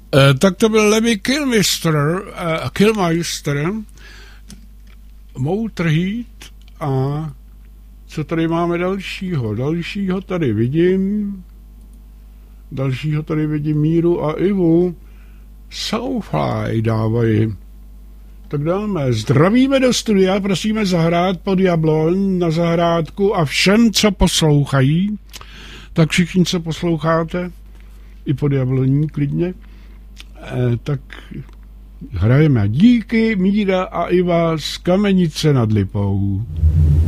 Tak to byl Lemmy Kilmister, Motorhead a co tady máme dalšího? Dalšího tady vidím Míru a Ivu. Soulfly dávají. Tak dáme. Zdravíme do studia, prosíme zahrát pod Jablon na zahrádku a všem, co poslouchají, tak všichni, co posloucháte, i pod Jabloní klidně, tak hrajeme. Díky Míra a Iva z Kamenice nad Lipou.